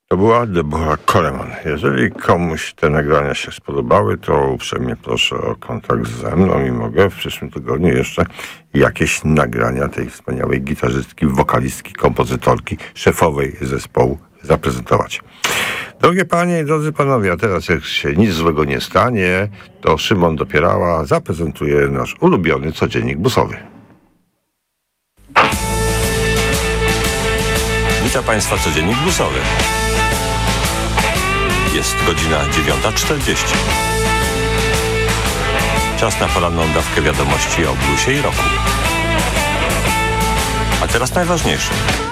To była Deborah Coleman. Jeżeli komuś te nagrania się spodobały, to uprzejmie proszę o kontakt ze mną i mogę w przyszłym tygodniu jeszcze jakieś nagrania tej wspaniałej gitarzystki, wokalistki, kompozytorki, szefowej zespołu zaprezentować. Drogie panie i drodzy panowie, a teraz jak się nic złego nie stanie, to Szymon Dopierała zaprezentuje nasz ulubiony codziennik busowy. Witam Państwa, codziennik bluesowy. Jest godzina 9:40. Czas na poranną dawkę wiadomości o bluesie i rocku. A teraz najważniejsze.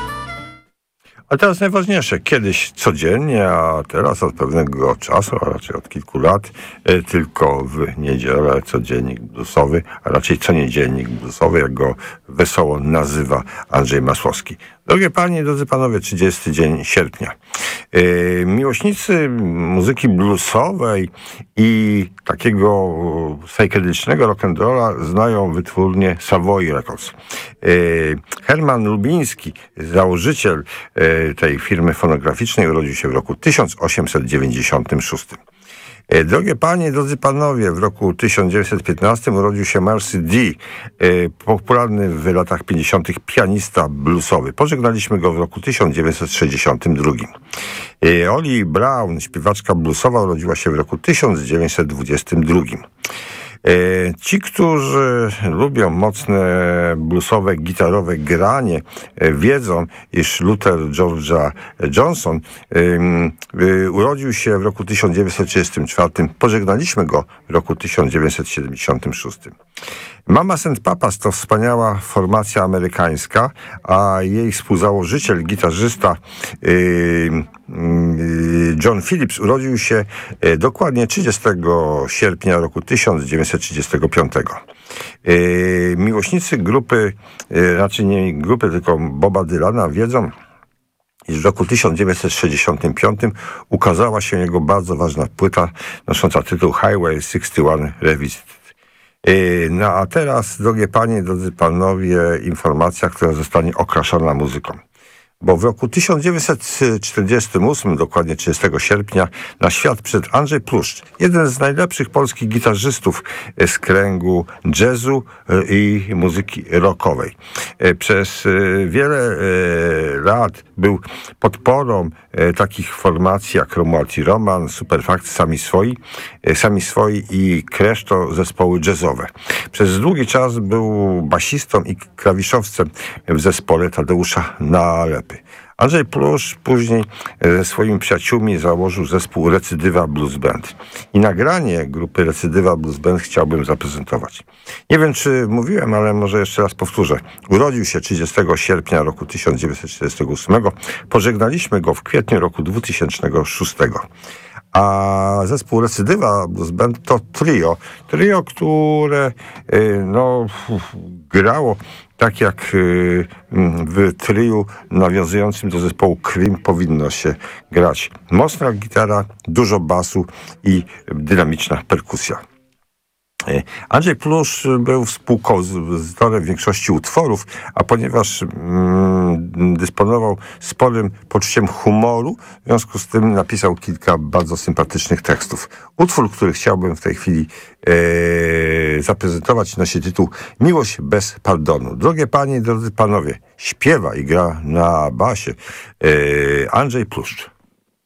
Kiedyś codziennie, a teraz od pewnego czasu, a raczej od kilku lat, tylko w niedzielę codziennik bluesowy, a raczej coniedziennik bluesowy, jak go wesoło nazywa Andrzej Masłowski. Drogie panie i drodzy panowie, 30 dzień sierpnia. Miłośnicy muzyki bluesowej i takiego psychedelicznego rock'n'rolla znają wytwórnię Savoy Records. Herman Lubiński, założyciel tej firmy fonograficznej, urodził się w roku 1896. Drogie panie i drodzy panowie, w roku 1915 urodził się Mercy D., popularny w latach 50. pianista bluesowy. Pożegnaliśmy go w roku 1962. Oli Brown, śpiewaczka bluesowa, urodziła się w roku 1922. Ci, którzy lubią mocne bluesowe, gitarowe granie, wiedzą, iż Luther George'a Johnson urodził się w roku 1934. Pożegnaliśmy go w roku 1976. Mamas and Papas to wspaniała formacja amerykańska, a jej współzałożyciel, gitarzysta John Phillips urodził się dokładnie 30 sierpnia roku 1935. Miłośnicy grupy, raczej nie grupy, tylko Boba Dylana wiedzą, iż w roku 1965 ukazała się jego bardzo ważna płyta nosząca tytuł Highway 61 Revisited. No a teraz, drogie panie i drodzy panowie, informacja, która zostanie okraszona muzyką. Bo w roku 1948, dokładnie 30 sierpnia, na świat przyszedł Andrzej Pluszcz, jeden z najlepszych polskich gitarzystów z kręgu jazzu i muzyki rockowej. Przez wiele lat był podporą takich formacji jak Romuald i Roman, Superfakt, Sami Swoi i Kreszto, zespoły jazzowe. Przez długi czas był basistą i klawiszowcem w zespole Tadeusza Nalepy. Andrzej Pluszcz później ze swoimi przyjaciółmi założył zespół Recydywa Blues Band. I nagranie grupy Recydywa Blues Band chciałbym zaprezentować. Nie wiem, czy mówiłem, ale może jeszcze raz powtórzę. Urodził się 30 sierpnia roku 1948. Pożegnaliśmy go w kwietniu roku 2006. A zespół Recydywa Blues Band to trio, które grało tak jak w triu nawiązującym do zespołu Cream powinno się grać. Mocna gitara, dużo basu i dynamiczna perkusja. Andrzej Pluszcz był współkompozytorem większości utworów, a ponieważ dysponował sporym poczuciem humoru, w związku z tym napisał kilka bardzo sympatycznych tekstów. Utwór, który chciałbym w tej chwili zaprezentować, nosi tytuł Miłość bez pardonu. Drogie panie i drodzy panowie, śpiewa i gra na basie Andrzej Pluszcz.